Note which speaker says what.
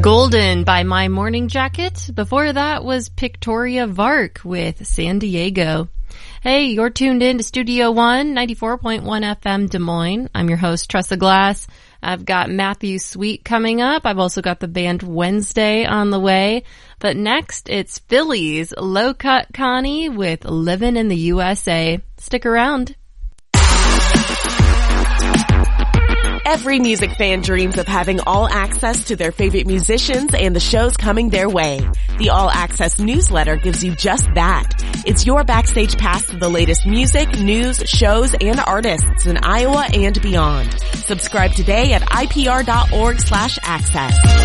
Speaker 1: Golden by My Morning Jacket. Before that was Victoria Vark with San Diego. Hey, you're tuned in to Studio One, 94.1 FM Des Moines. I'm your host, Tressa Glass. I've got Matthew Sweet coming up. I've also got the band Wednesday on the way. But next, it's Philly's Low Cut Connie with Livin' in the USA. Stick around.
Speaker 2: Every music fan dreams of having all access to their favorite musicians and the shows coming their way. The All Access newsletter gives you just that. It's your backstage pass to the latest music, news, shows, and artists in Iowa and beyond. Subscribe today at ipr.org/access.